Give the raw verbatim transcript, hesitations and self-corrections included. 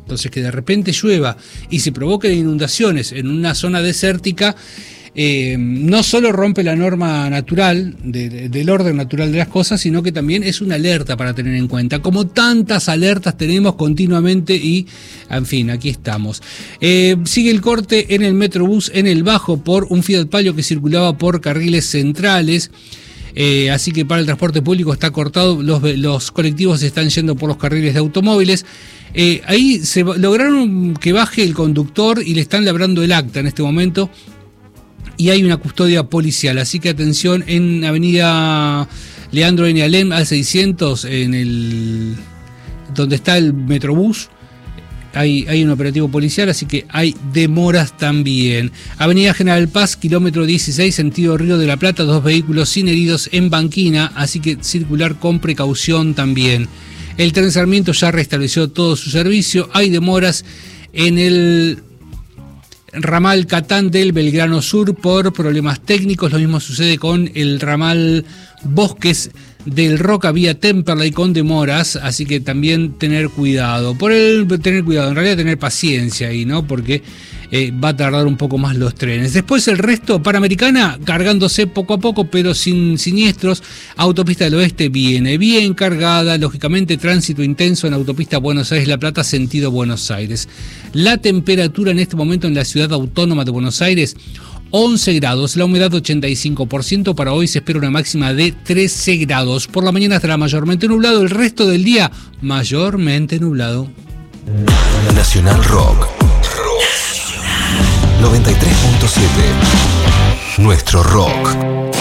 Entonces, que de repente llueva y se provoquen inundaciones en una zona desértica, eh, no solo rompe la norma natural, de, de, del orden natural de las cosas, sino que también es una alerta para tener en cuenta, como tantas alertas tenemos continuamente y, en fin, aquí estamos. Eh, sigue el corte en el Metrobús en el Bajo por un Fiat Palio que circulaba por carriles centrales. Eh, así que para el transporte público está cortado, los, los colectivos están yendo por los carriles de automóviles. Eh, ahí se lograron que baje el conductor y le están labrando el acta en este momento y hay una custodia policial, así que atención en avenida Leandro N. Alem al seiscientos, en el donde está el Metrobús. Hay, hay un operativo policial, así que hay demoras también. Avenida General Paz, kilómetro dieciséis, sentido Río de la Plata, dos vehículos sin heridos en banquina, así que circular con precaución también. El tren Sarmiento ya restableció todo su servicio, hay demoras en el ramal Catán del Belgrano Sur por problemas técnicos, lo mismo sucede con el ramal Bosques del Roca vía Temperley con demoras, así que también tener cuidado. Por el tener cuidado, en realidad tener paciencia ahí, ¿no? Porque eh, va a tardar un poco más los trenes. Después el resto, Panamericana, cargándose poco a poco, pero sin siniestros. Autopista del Oeste viene bien cargada, lógicamente tránsito intenso en autopista Buenos Aires-La Plata, sentido Buenos Aires. La temperatura en este momento en la ciudad autónoma de Buenos Aires, once grados, la humedad ochenta y cinco por ciento, para hoy se espera una máxima de trece grados. Por la mañana estará mayormente nublado, el resto del día mayormente nublado. Nacional Rock. noventa y tres punto siete. Nuestro rock.